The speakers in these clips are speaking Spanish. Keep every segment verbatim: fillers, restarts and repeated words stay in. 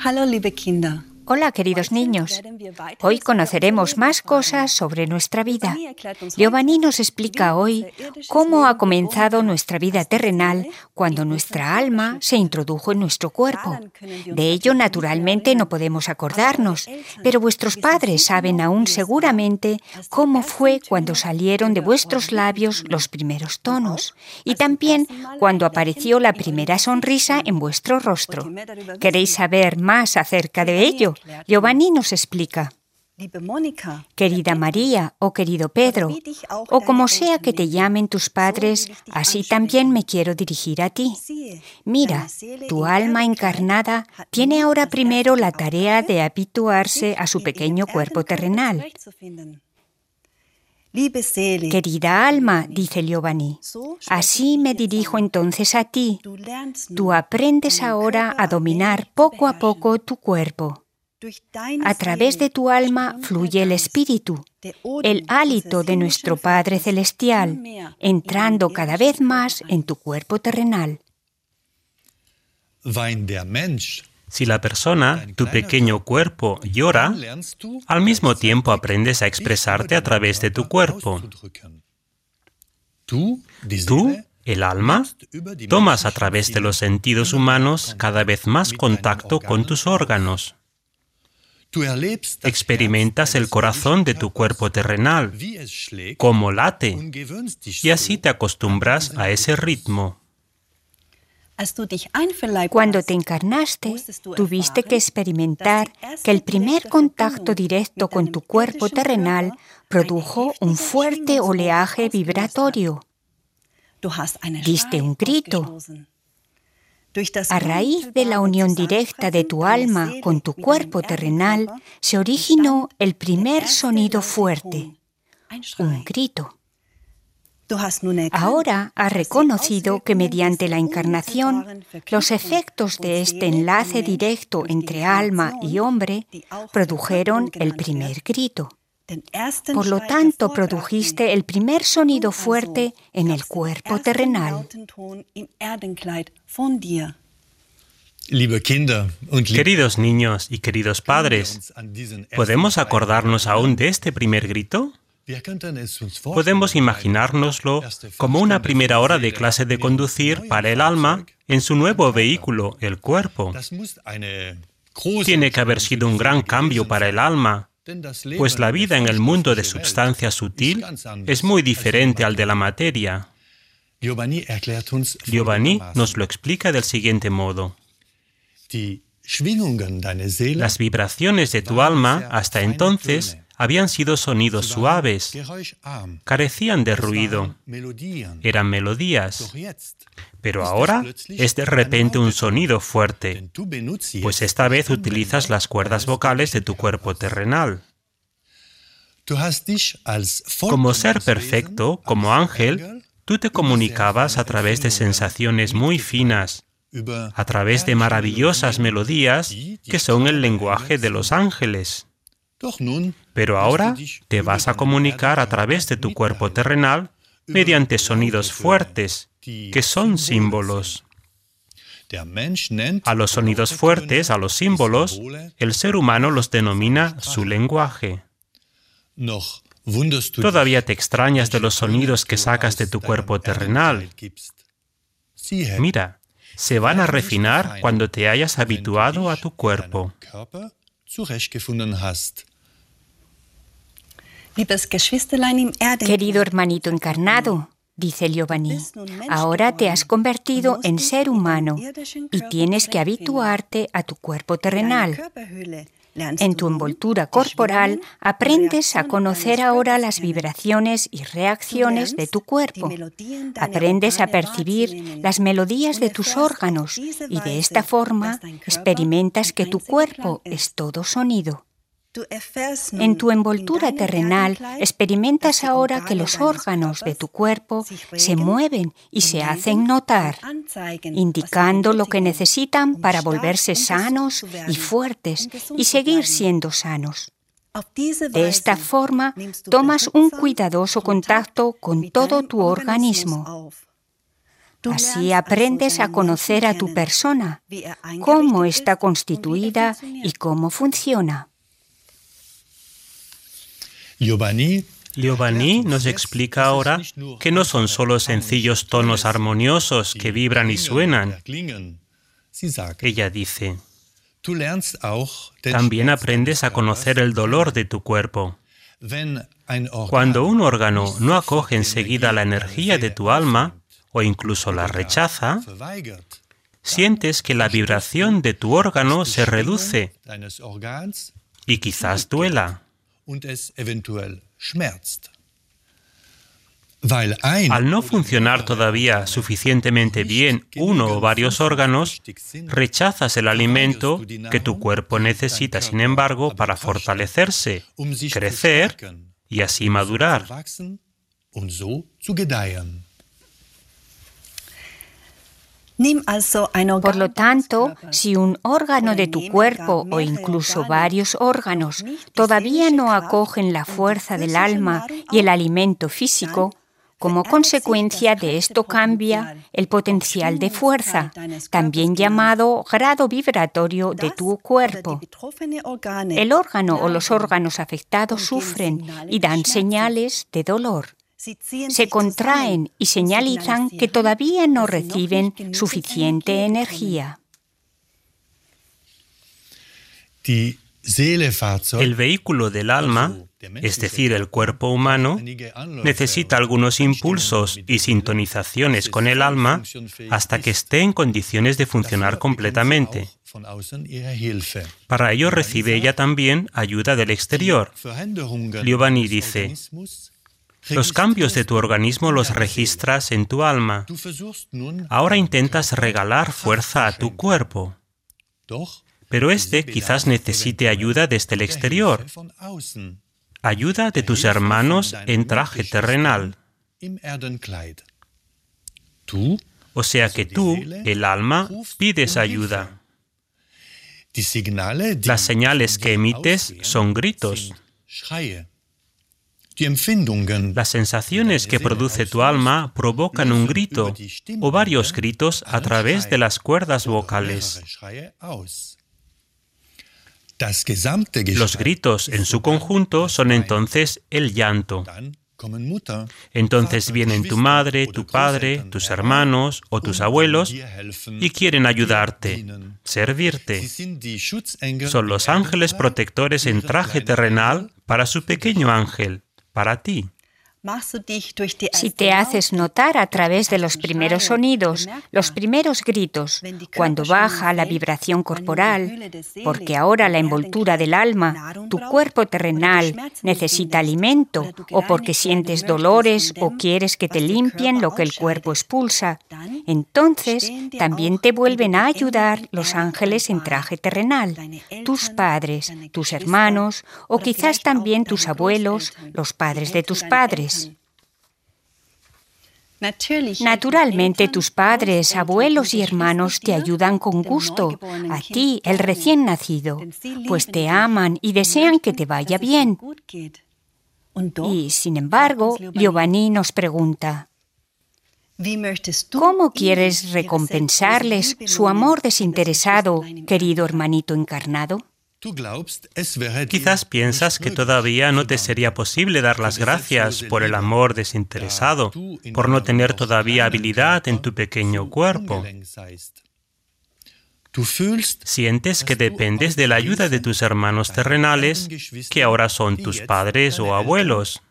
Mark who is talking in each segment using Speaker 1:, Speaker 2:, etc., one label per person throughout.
Speaker 1: Hallo, liebe Kinder.
Speaker 2: Hola, queridos niños. Hoy conoceremos más cosas sobre nuestra vida. Giovanni nos explica hoy cómo ha comenzado nuestra vida terrenal cuando nuestra alma se introdujo en nuestro cuerpo. De ello, naturalmente, no podemos acordarnos, pero vuestros padres saben aún seguramente cómo fue cuando salieron de vuestros labios los primeros tonos y también cuando apareció la primera sonrisa en vuestro rostro. ¿Queréis saber más acerca de ello? Giovanni nos explica. Querida María o querido Pedro, o como sea que te llamen tus padres, así también me quiero dirigir a ti. Mira, tu alma encarnada tiene ahora primero la tarea de habituarse a su pequeño cuerpo terrenal. Querida alma, dice Giovanni, así me dirijo entonces a ti. Tú aprendes ahora a dominar poco a poco tu cuerpo. A través de tu alma fluye el Espíritu, el hálito de nuestro Padre Celestial, entrando cada vez más en tu cuerpo terrenal.
Speaker 3: Si la persona, tu pequeño cuerpo, llora, al mismo tiempo aprendes a expresarte a través de tu cuerpo. Tú, el alma, tomas a través de los sentidos humanos cada vez más contacto con tus órganos. Experimentas el corazón de tu cuerpo terrenal, cómo late, y así te acostumbras a ese ritmo.
Speaker 2: Cuando te encarnaste, tuviste que experimentar que el primer contacto directo con tu cuerpo terrenal produjo un fuerte oleaje vibratorio. Diste un grito. A raíz de la unión directa de tu alma con tu cuerpo terrenal, se originó el primer sonido fuerte, un grito. Ahora has reconocido que mediante la encarnación, los efectos de este enlace directo entre alma y hombre produjeron el primer grito. Por lo tanto, produjiste el primer sonido fuerte en el cuerpo terrenal.
Speaker 3: Queridos niños y queridos padres, ¿podemos acordarnos aún de este primer grito? Podemos imaginárnoslo como una primera hora de clase de conducir para el alma en su nuevo vehículo, el cuerpo. Tiene que haber sido un gran cambio para el alma, pues la vida en el mundo de substancia sutil es muy diferente al de la materia. Giovanni nos lo explica del siguiente modo. Las vibraciones de tu alma hasta entonces habían sido sonidos suaves, carecían de ruido, eran melodías, pero ahora es de repente un sonido fuerte, pues esta vez utilizas las cuerdas vocales de tu cuerpo terrenal. Como ser perfecto, como ángel, tú te comunicabas a través de sensaciones muy finas, a través de maravillosas melodías que son el lenguaje de los ángeles. Pero ahora te vas a comunicar a través de tu cuerpo terrenal mediante sonidos fuertes, que son símbolos. A los sonidos fuertes, a los símbolos, el ser humano los denomina su lenguaje. Todavía te extrañas de los sonidos que sacas de tu cuerpo terrenal. Mira, se van a refinar cuando te hayas habituado a tu cuerpo.
Speaker 2: Querido hermanito encarnado, dice Giovanni, ahora te has convertido en ser humano y tienes que habituarte a tu cuerpo terrenal. En tu envoltura corporal aprendes a conocer ahora las vibraciones y reacciones de tu cuerpo. Aprendes a percibir las melodías de tus órganos y de esta forma experimentas que tu cuerpo es todo sonido. En tu envoltura terrenal experimentas ahora que los órganos de tu cuerpo se mueven y se hacen notar, indicando lo que necesitan para volverse sanos y fuertes y seguir siendo sanos. De esta forma, tomas un cuidadoso contacto con todo tu organismo. Así aprendes a conocer a tu persona, cómo está constituida y cómo funciona.
Speaker 3: Liobani nos explica ahora que no son solo sencillos tonos armoniosos que vibran y suenan. Ella dice, también aprendes a conocer el dolor de tu cuerpo. Cuando un órgano no acoge enseguida la energía de tu alma, o incluso la rechaza, sientes que la vibración de tu órgano se reduce y quizás duela. Al no funcionar todavía suficientemente bien uno o varios órganos, rechazas el alimento que tu cuerpo necesita, sin embargo, para fortalecerse, crecer y así madurar.
Speaker 2: Por lo tanto, si un órgano de tu cuerpo o incluso varios órganos todavía no acogen la fuerza del alma y el alimento físico, como consecuencia de esto cambia el potencial de fuerza, también llamado grado vibratorio de tu cuerpo. El órgano o los órganos afectados sufren y dan señales de dolor. Se contraen y señalizan que todavía no reciben suficiente energía.
Speaker 3: El vehículo del alma, es decir, el cuerpo humano, necesita algunos impulsos y sintonizaciones con el alma hasta que esté en condiciones de funcionar completamente. Para ello recibe ella también ayuda del exterior. Liobani dice, los cambios de tu organismo los registras en tu alma. Ahora intentas regalar fuerza a tu cuerpo. Pero este quizás necesite ayuda desde el exterior. Ayuda de tus hermanos en traje terrenal. O sea que tú, el alma, pides ayuda. Las señales que emites son gritos. Las sensaciones que produce tu alma provocan un grito o varios gritos a través de las cuerdas vocales. Los gritos en su conjunto son entonces el llanto. Entonces vienen tu madre, tu padre, tus hermanos o tus abuelos y quieren ayudarte, servirte. Son los ángeles protectores en traje terrenal para su pequeño ángel, para ti.
Speaker 2: Si te haces notar a través de los primeros sonidos, los primeros gritos, cuando baja la vibración corporal, porque ahora la envoltura del alma, tu cuerpo terrenal, necesita alimento, o porque sientes dolores o quieres que te limpien lo que el cuerpo expulsa, entonces también te vuelven a ayudar los ángeles en traje terrenal, tus padres, tus hermanos, o quizás también tus abuelos, los padres de tus padres. Naturalmente, tus padres, abuelos y hermanos te ayudan con gusto, a ti, el recién nacido, pues te aman y desean que te vaya bien. Y, sin embargo, Liobani nos pregunta, ¿cómo quieres recompensarles su amor desinteresado, querido hermanito encarnado?
Speaker 3: Quizás piensas que todavía no te sería posible dar las gracias por el amor desinteresado, por no tener todavía habilidad en tu pequeño cuerpo. Sientes que dependes de la ayuda de tus hermanos terrenales, que ahora son tus padres o abuelos.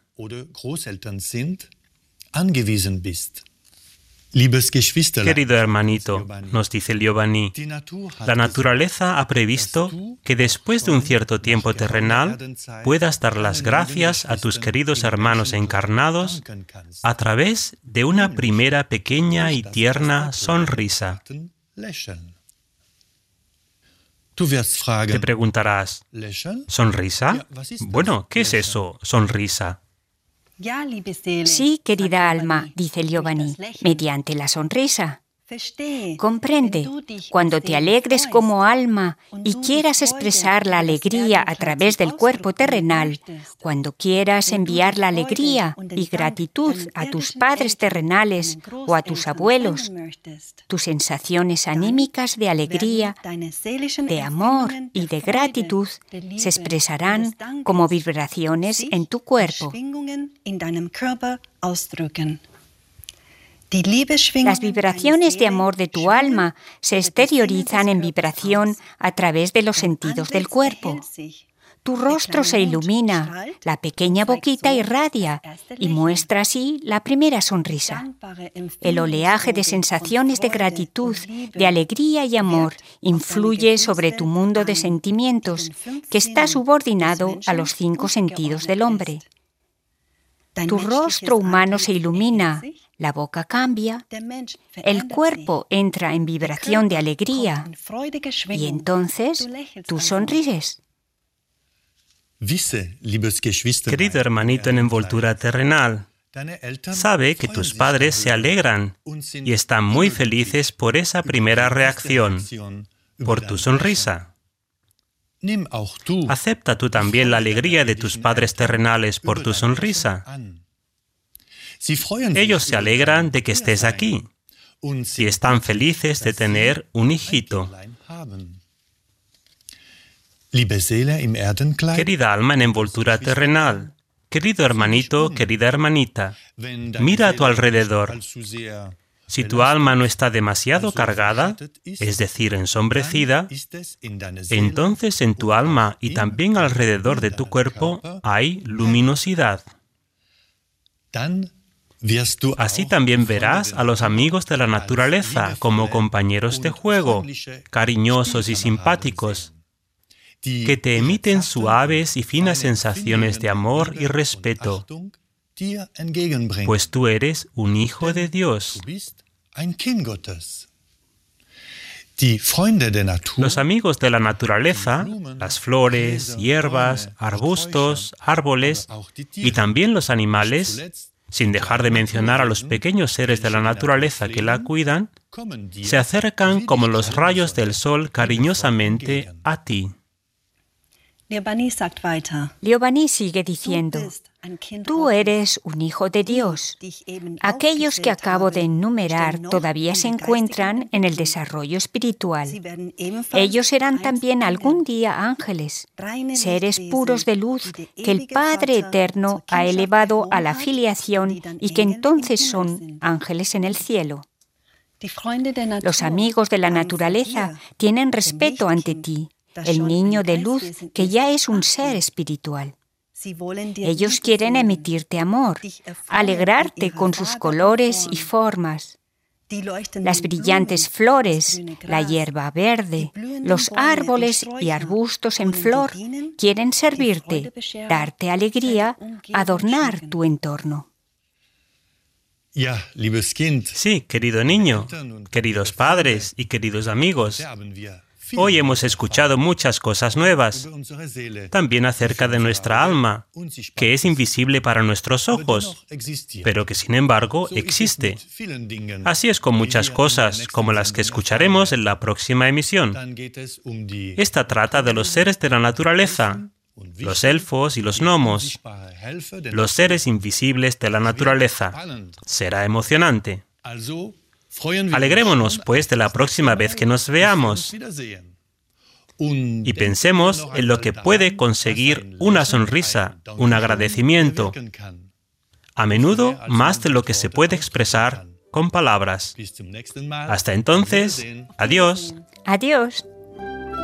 Speaker 3: Querido hermanito, nos dice Liobani, la naturaleza ha previsto que después de un cierto tiempo terrenal puedas dar las gracias a tus queridos hermanos encarnados a través de una primera pequeña y tierna sonrisa. Te preguntarás, ¿sonrisa? Bueno, ¿qué es eso, sonrisa?
Speaker 2: Sí, querida alma, dice Liobani, mediante la sonrisa. Comprende, cuando te alegres como alma y quieras expresar la alegría a través del cuerpo terrenal, cuando quieras enviar la alegría y gratitud a tus padres terrenales o a tus abuelos, tus sensaciones anímicas de alegría, de amor y de gratitud se expresarán como vibraciones en tu cuerpo. Las vibraciones de amor de tu alma se exteriorizan en vibración a través de los sentidos del cuerpo. Tu rostro se ilumina, la pequeña boquita irradia y muestra así la primera sonrisa. El oleaje de sensaciones de gratitud, de alegría y amor influye sobre tu mundo de sentimientos, que está subordinado a los cinco sentidos del hombre. Tu rostro humano se ilumina, la boca cambia, el cuerpo entra en vibración de alegría y entonces tú sonríes.
Speaker 3: Querido hermanito en envoltura terrenal, sabe que tus padres se alegran y están muy felices por esa primera reacción, por tu sonrisa. Acepta tú también la alegría de tus padres terrenales por tu sonrisa. Ellos se alegran de que estés aquí y están felices de tener un hijito. Querida alma en envoltura terrenal, querido hermanito, querida hermanita, mira a tu alrededor. Si tu alma no está demasiado cargada, es decir, ensombrecida, entonces en tu alma y también alrededor de tu cuerpo hay luminosidad. Así también verás a los amigos de la naturaleza como compañeros de juego, cariñosos y simpáticos, que te emiten suaves y finas sensaciones de amor y respeto, pues tú eres un hijo de Dios. Los amigos de la naturaleza, las flores, hierbas, arbustos, árboles y también los animales, sin dejar de mencionar a los pequeños seres de la naturaleza que la cuidan, se acercan como los rayos del sol cariñosamente a ti.
Speaker 2: Liobani sigue diciendo, tú eres un hijo de Dios. Aquellos que acabo de enumerar todavía se encuentran en el desarrollo espiritual. Ellos serán también algún día ángeles, seres puros de luz que el Padre Eterno ha elevado a la filiación y que entonces son ángeles en el cielo. Los amigos de la naturaleza tienen respeto ante ti, el niño de luz que ya es un ser espiritual. Ellos quieren emitirte amor, alegrarte con sus colores y formas. Las brillantes flores, la hierba verde, los árboles y arbustos en flor quieren servirte, darte alegría, adornar tu entorno.
Speaker 3: Sí, querido niño, queridos padres y queridos amigos, hoy hemos escuchado muchas cosas nuevas, también acerca de nuestra alma, que es invisible para nuestros ojos, pero que sin embargo existe. Así es con muchas cosas, como las que escucharemos en la próxima emisión. Esta trata de los seres de la naturaleza, los elfos y los gnomos, los seres invisibles de la naturaleza. Será emocionante. Alegrémonos, pues, de la próxima vez que nos veamos y pensemos en lo que puede conseguir una sonrisa, un agradecimiento, a menudo más de lo que se puede expresar con palabras. Hasta entonces, adiós.
Speaker 2: Adiós.